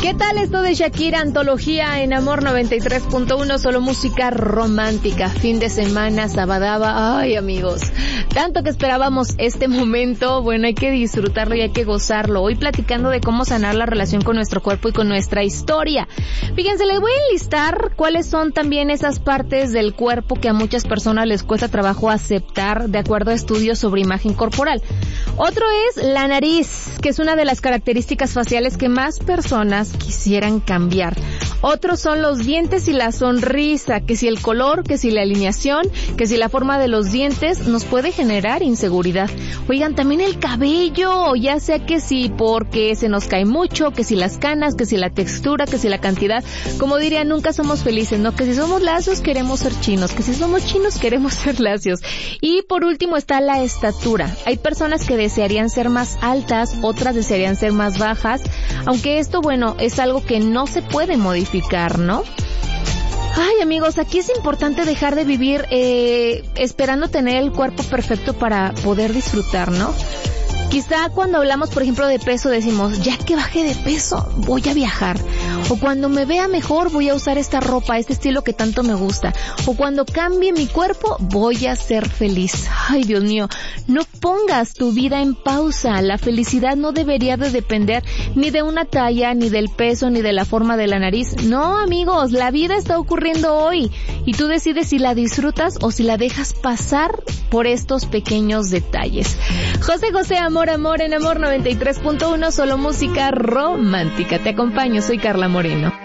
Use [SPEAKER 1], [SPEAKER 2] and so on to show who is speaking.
[SPEAKER 1] ¿Qué tal esto de Shakira, antología en Amor 93.1, solo música romántica, fin de semana, sabadaba? Ay, amigos, tanto que esperábamos este momento, bueno, hay que disfrutarlo y hay que gozarlo. Hoy platicando de cómo sanar la relación con nuestro cuerpo y con nuestra historia. Fíjense, les voy a enlistar cuáles son también esas partes del cuerpo que a muchas personas les cuesta trabajo aceptar, de acuerdo a estudios sobre imagen corporal. Otro es la nariz, que es una de las características faciales que más personas quisieran cambiar. Otros son los dientes y la sonrisa, que si el color, que si la alineación, que si la forma de los dientes nos puede generar inseguridad. Oigan, también el cabello, ya sea que si porque se nos cae mucho, que si las canas, que si la textura, que si la cantidad. Como diría, nunca somos felices, ¿no? Que si somos lacios queremos ser chinos, que si somos chinos queremos ser lacios. Y por último está la estatura. Hay personas que desearían ser más altas, otras desearían ser más bajas, aunque esto, bueno, es algo que no se puede modificar, ¿no? Ay, amigos, aquí es importante dejar de vivir esperando tener el cuerpo perfecto para poder disfrutar, ¿no? Quizá cuando hablamos, por ejemplo, de peso, decimos, ya que baje de peso, voy a viajar. O cuando me vea mejor, voy a usar esta ropa, este estilo que tanto me gusta. O cuando cambie mi cuerpo, voy a ser feliz. Ay, Dios mío, no pongas tu vida en pausa. La felicidad no debería de depender ni de una talla, ni del peso, ni de la forma de la nariz. No, amigos, la vida está ocurriendo hoy. Y tú decides si la disfrutas o si la dejas pasar por estos pequeños detalles. José, Amor en Amor 93.1, solo música romántica. Te acompaño, soy Carla Moreno.